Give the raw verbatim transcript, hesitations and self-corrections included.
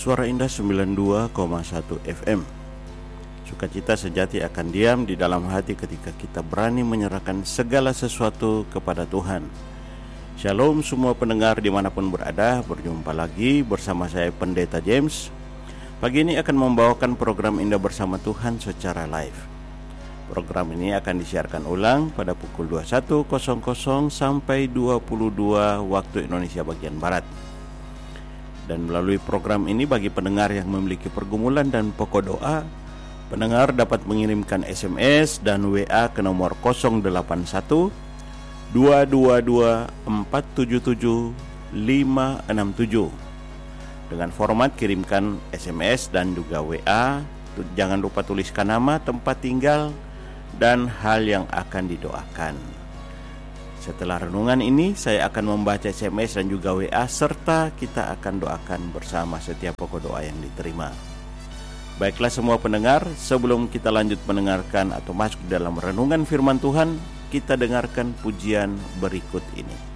Suara Indah sembilan puluh dua koma satu F M. Sukacita sejati akan diam di dalam hati ketika kita berani menyerahkan segala sesuatu kepada Tuhan. Shalom semua pendengar dimanapun berada, berjumpa lagi bersama saya Pendeta James. Pagi ini akan membawakan program Indah Bersama Tuhan secara live. Program ini akan disiarkan ulang pada pukul dua puluh satu sampai dua puluh dua waktu Indonesia bagian Barat. Dan melalui program ini bagi pendengar yang memiliki pergumulan dan pokok doa, pendengar dapat mengirimkan S M S dan W A ke nomor nol delapan satu dua dua dua empat tujuh tujuh lima enam tujuh. Dengan format kirimkan S M S dan juga W A, jangan lupa tuliskan nama, tempat tinggal, dan hal yang akan didoakan. Setelah renungan ini, saya akan membaca S M S dan juga W A, serta kita akan doakan bersama setiap pokok doa yang diterima. Baiklah semua pendengar, sebelum kita lanjut mendengarkan atau masuk dalam renungan firman Tuhan, kita dengarkan pujian berikut ini.